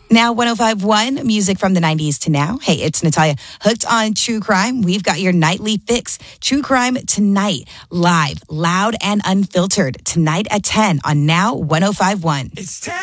Now 105.1, music from the 90s to now. Hey, it's Natalia. Hooked on true crime. We've got your nightly fix. True crime tonight. Live, loud, and unfiltered. Tonight at 10 on Now 105.1. It's 10.